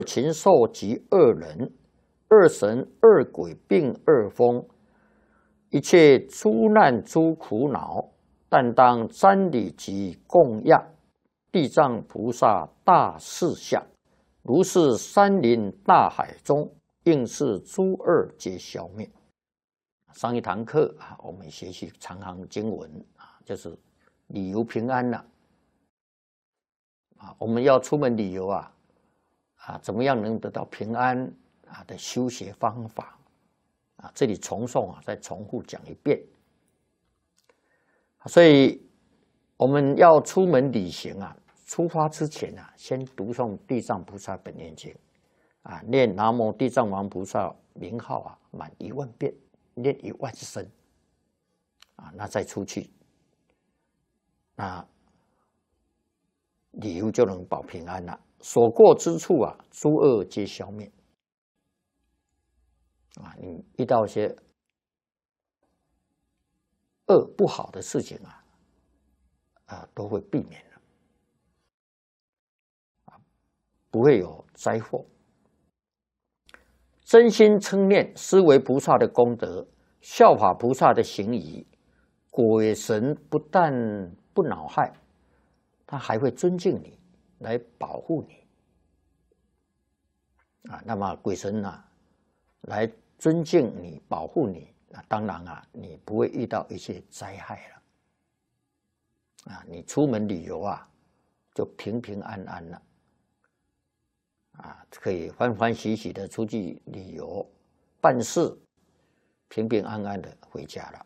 禽兽及恶人，二神二鬼并二风，一切诸难诸苦恼，但当瞻礼及供养地藏菩萨大士相，如是山林大海中，应是诸恶皆消灭。上一堂课我们学习长行经文就是旅游平安了我们要出门旅游怎么样能得到平安的修学方法这里重诵再重复讲一遍。所以我们要出门旅行出发之前先读诵地藏菩萨本愿经念南无地藏王菩萨名号满10000遍，念10000声那再出去旅游就能保平安了。所过之处诸恶皆消灭你遇到一些不好的事情都会避免了不会有灾祸。真心称念思维菩萨的功德，效法菩萨的行仪，鬼神不但不恼害，他还会尊敬你，来保护你那么鬼神来尊敬你保护你当然你不会遇到一些灾害了你出门旅游就平平安安了可以欢欢喜喜的出去旅游办事，平平安安的回家了。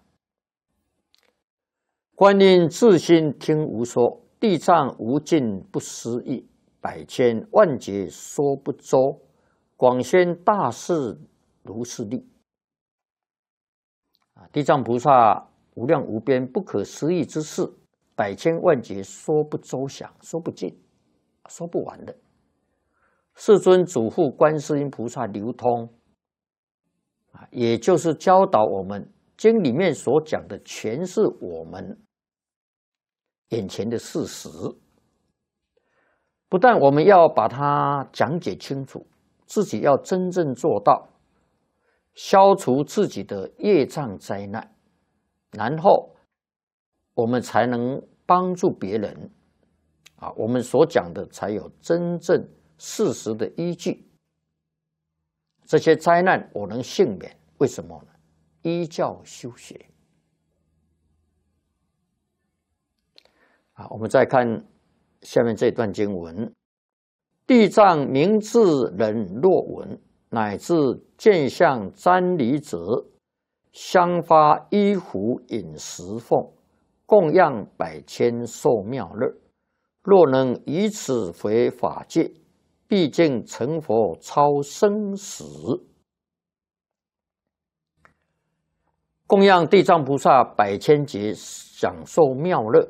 观音自心听无说，地藏无尽不思议，百千万劫说不周，广宣大士如是力地藏菩萨无量无边不可思议之事，百千万劫说不周详，说不尽，说不完的。世尊嘱咐观世音菩萨流通也就是教导我们经里面所讲的全是我们眼前的事实，不但我们要把它讲解清楚，自己要真正做到消除自己的业障灾难，然后我们才能帮助别人我们所讲的才有真正事实的依据。这些灾难我能幸免，为什么呢？依教修学我们再看下面这段经文，地藏明智人若闻，乃至见相瞻礼者，香花衣服饮食奉，供养百千受妙乐，若能以此为法界，毕竟成佛超生死。供养地藏菩萨百千劫，享受妙乐，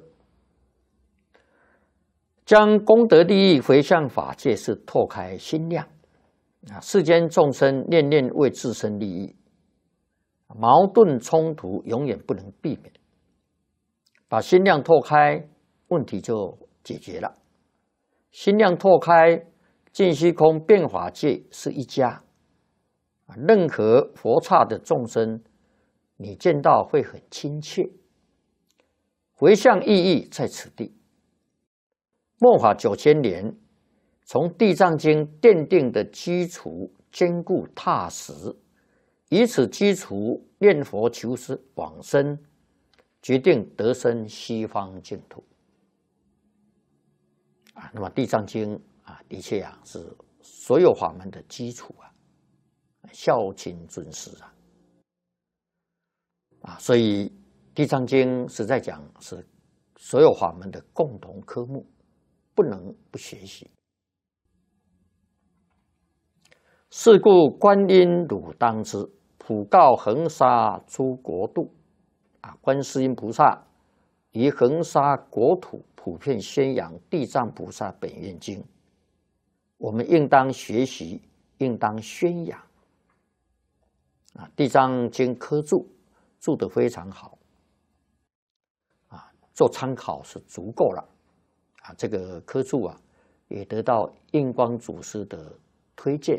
将功德利益回向法界，是拓开心量世间众生念念为自身利益，矛盾冲突永远不能避免。把心量拓开，问题就解决了。心量拓开，尽虚空变法界是一家任何佛刹的众生你见到会很亲切，回向意义在此地。末法9000年，从地藏经奠定的基础坚固踏实，以此基础念佛求生往生，决定得生西方净土那么地藏经的确是所有法门的基础孝亲尊师所以地藏经实在讲是所有法门的共同科目，不能不学习。是故观音汝当知，普告恒沙诸国度观世音菩萨于恒沙国土普遍宣扬地藏菩萨本愿经，我们应当学习，应当宣扬地藏经科注注得非常好做参考是足够了这个科注也得到印光祖师的推荐。